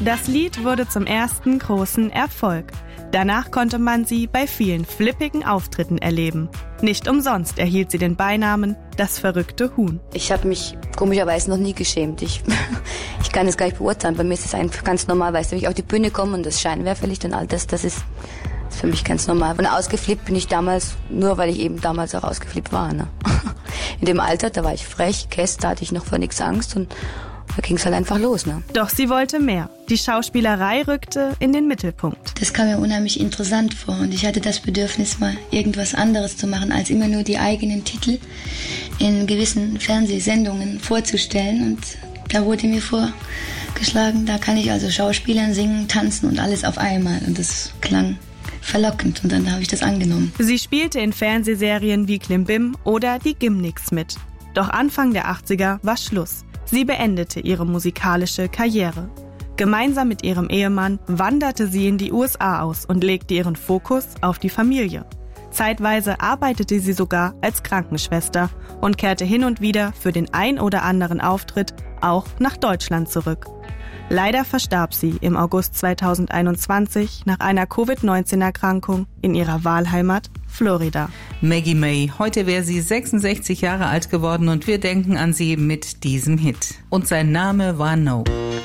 Das Lied wurde zum ersten großen Erfolg. Danach konnte man sie bei vielen flippigen Auftritten erleben. Nicht umsonst erhielt sie den Beinamen »Das verrückte Huhn«. Ich habe mich komischerweise noch nie geschämt. Ich kann es gar nicht beurteilen. Bei mir ist es einfach ganz normal, weißt du, wenn ich auf die Bühne komme und das Scheinwerferlicht und all das ist für mich ganz normal. Und ausgeflippt bin ich damals, nur weil ich eben damals auch ausgeflippt war. Ne? In dem Alter, da war ich frech, Käst, da hatte ich noch vor nichts Angst und da ging es halt einfach los. Ne? Doch sie wollte mehr. Die Schauspielerei rückte in den Mittelpunkt. Das kam mir unheimlich interessant vor und ich hatte das Bedürfnis, mal irgendwas anderes zu machen, als immer nur die eigenen Titel in gewissen Fernsehsendungen vorzustellen. Und da wurde mir vorgeschlagen, da kann ich also Schauspielern, singen, tanzen und alles auf einmal. Und das klang verlockend und dann habe ich das angenommen. Sie spielte in Fernsehserien wie Klimbim oder Die Gimniks mit. Doch Anfang der 80er war Schluss. Sie beendete ihre musikalische Karriere. Gemeinsam mit ihrem Ehemann wanderte sie in die USA aus und legte ihren Fokus auf die Familie. Zeitweise arbeitete sie sogar als Krankenschwester und kehrte hin und wieder für den ein oder anderen Auftritt auch nach Deutschland zurück. Leider verstarb sie im August 2021 nach einer Covid-19-Erkrankung in ihrer Wahlheimat Florida. Maggie May, heute wäre sie 66 Jahre alt geworden und wir denken an sie mit diesem Hit. Und sein Name war No.